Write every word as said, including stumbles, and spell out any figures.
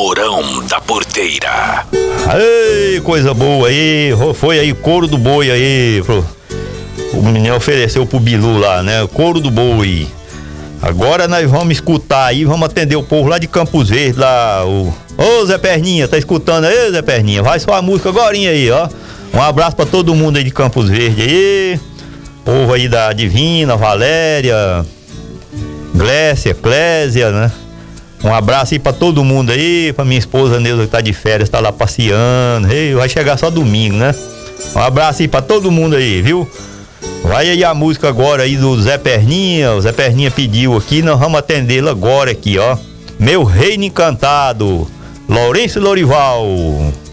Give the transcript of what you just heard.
Porão da Porteira. Ei, coisa boa aí. Foi aí, couro do boi aí. O menino ofereceu pro Bilu lá, né? Couro do boi. Agora nós vamos escutar aí, vamos atender o povo lá de Campos Verdes, lá. O... Ô Zé Perninha, tá escutando aí, Zé Perninha? Vai só a música agorinha aí, ó. Um abraço pra todo mundo aí de Campos Verdes aí. Povo aí da Divina, Valéria, Glécia, Clésia, né? Um abraço aí pra todo mundo aí, pra minha esposa Neuza que tá de férias, tá lá passeando. Ei, vai chegar só domingo, né? Um abraço aí pra todo mundo aí, viu? Vai aí a música agora aí do Zé Perninha. O Zé Perninha pediu aqui, nós vamos atendê-lo agora aqui, ó. Meu Reino Encantado, Lourenço Lorival.